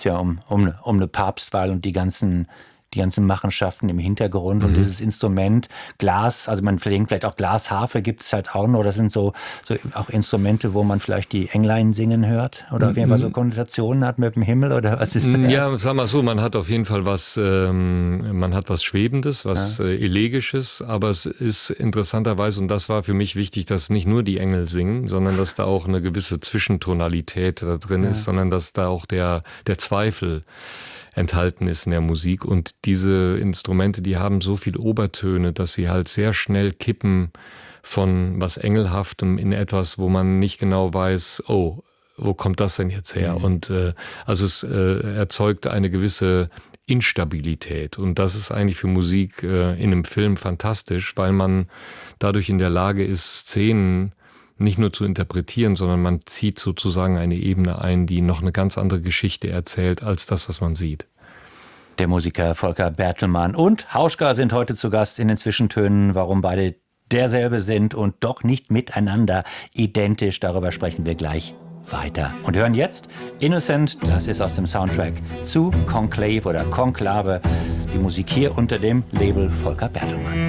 Tja, um eine Papstwahl und die ganzen Machenschaften im Hintergrund und dieses Instrument, Glas, also man denkt vielleicht auch Glasharfe gibt es halt auch noch, das sind so auch Instrumente, wo man vielleicht die Englein singen hört oder auf jeden Fall so Konnotationen hat mit dem Himmel oder was ist das? Ja, sag mal so, man hat auf jeden Fall was Schwebendes, was Elegisches, aber es ist interessanterweise, und das war für mich wichtig, dass nicht nur die Engel singen, sondern dass da auch eine gewisse Zwischentonalität da drin ist, sondern dass da auch der Zweifel enthalten ist in der Musik. Und diese Instrumente, die haben so viel Obertöne, dass sie halt sehr schnell kippen von was Engelhaftem in etwas, wo man nicht genau weiß, oh, wo kommt das denn jetzt her? Und also es erzeugt eine gewisse Instabilität. Und das ist eigentlich für Musik in einem Film fantastisch, weil man dadurch in der Lage ist, Szenen nicht nur zu interpretieren, sondern man zieht sozusagen eine Ebene ein, die noch eine ganz andere Geschichte erzählt, als das, was man sieht. Der Musiker Volker Bertelmann und Hauschka sind heute zu Gast in den Zwischentönen. Warum beide derselbe sind und doch nicht miteinander identisch, darüber sprechen wir gleich weiter. Und hören jetzt Innocent, das ist aus dem Soundtrack zu Conclave oder Konklave. Die Musik hier unter dem Label Volker Bertelmann.